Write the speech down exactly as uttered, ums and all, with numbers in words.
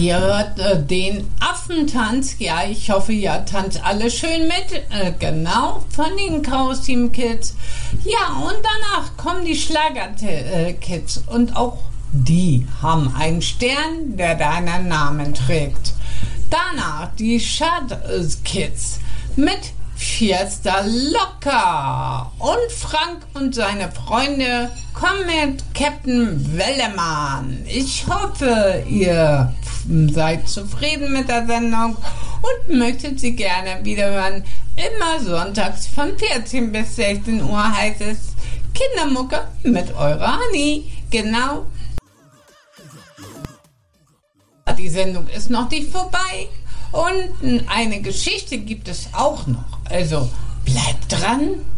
Ihr hört äh, den Affentanz. Ja, ich hoffe, ihr tanzt alle schön mit. Äh, genau, von den Chaos Team Kids. Ja, und danach kommen die Schlager-Kids. Und auch die haben einen Stern, der deinen Namen trägt. Danach die Shad-Kids mit Fiesta Locker. Und Frank und seine Freunde kommen mit Captain Wellemann. Ich hoffe, ihr seid zufrieden mit der Sendung und möchtet sie gerne wieder hören. Immer sonntags von vierzehn bis sechzehn Uhr heißt es Kindermucke mit eurer Hani. Genau. Die Sendung ist noch nicht vorbei. Und eine Geschichte gibt es auch noch. Also bleibt dran.